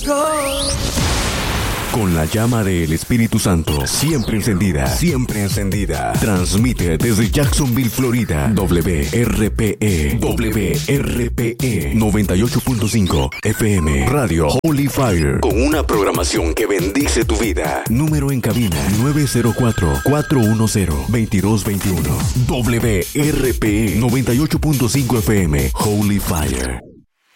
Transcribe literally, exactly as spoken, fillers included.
control. Con la llama del Espíritu Santo siempre encendida, siempre encendida. Transmite desde Jacksonville, Florida. W R P E, W R P E noventa y ocho punto cinco F M Radio Holy Fire, con una programación que bendice tu vida. Número en cabina nueve cero cuatro, cuatro uno cero, dos dos dos uno. W R P E noventa y ocho punto cinco F M Holy Fire.